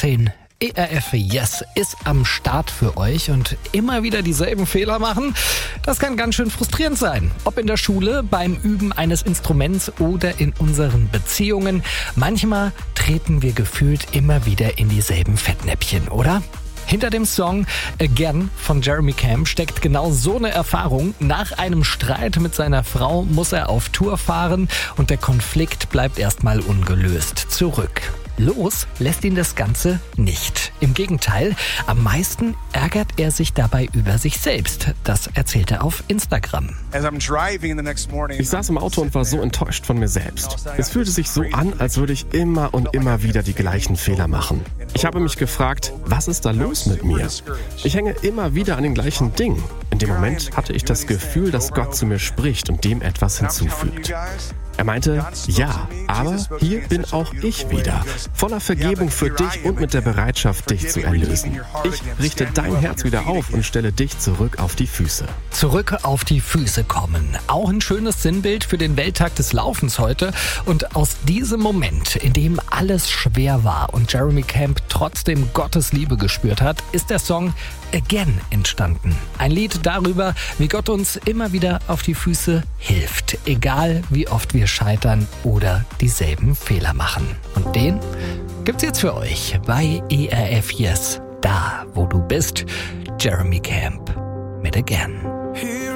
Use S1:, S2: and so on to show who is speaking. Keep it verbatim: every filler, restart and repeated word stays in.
S1: zehn. E R F Yes ist am Start für euch und immer wieder dieselben Fehler machen, das kann ganz schön frustrierend sein. Ob in der Schule, beim Üben eines Instruments oder in unseren Beziehungen. Manchmal treten wir gefühlt immer wieder in dieselben Fettnäpfchen, oder? Hinter dem Song Again von Jeremy Camp steckt genau so eine Erfahrung. Nach einem Streit mit seiner Frau muss er auf Tour fahren und der Konflikt bleibt erstmal ungelöst zurück. Los lässt ihn das Ganze nicht. Im Gegenteil, am meisten ärgert er sich dabei über sich selbst. Das erzählt er auf Instagram.
S2: Ich saß im Auto und war so enttäuscht von mir selbst. Es fühlte sich so an, als würde ich immer und immer wieder die gleichen Fehler machen. Ich habe mich gefragt, was ist da los mit mir? Ich hänge immer wieder an den gleichen Dingen. In dem Moment hatte ich das Gefühl, dass Gott zu mir spricht und dem etwas hinzufügt. Er meinte, ja, aber hier bin auch ich wieder, voller Vergebung für dich und mit der Bereitschaft, dich zu erlösen. Ich richte dein Herz wieder auf und stelle dich zurück auf die Füße.
S1: Zurück auf die Füße kommen. Auch ein schönes Sinnbild für den Welttag des Laufens heute. Und aus diesem Moment, in dem alles schwer war und Jeremy Camp trotzdem Gottes Liebe gespürt hat, ist der Song Again entstanden. Ein Lied darüber, wie Gott uns immer wieder auf die Füße hilft, egal wie oft wir scheitern oder dieselben Fehler machen. Und den gibt's jetzt für euch bei E R F Yes, da wo du bist, Jeremy Camp mit Again.